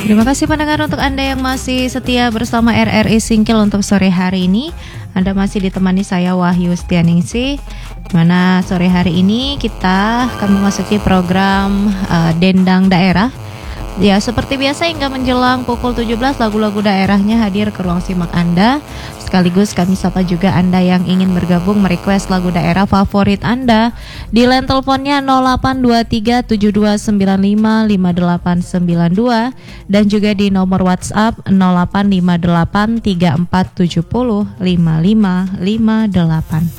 Terima kasih pendengar untuk Anda yang masih setia bersama RRI Singkil untuk sore hari ini. Anda masih ditemani saya Wahyu Setianingsih. Dimana sore hari ini kita akan memasuki program Dendang Daerah. Ya, seperti biasa hingga menjelang pukul 17 lagu-lagu daerahnya hadir ke ruang simak Anda. Sekaligus kami sapa juga Anda yang ingin bergabung merequest lagu daerah favorit Anda di line teleponnya 082372955892 dan juga di nomor WhatsApp 085834705558.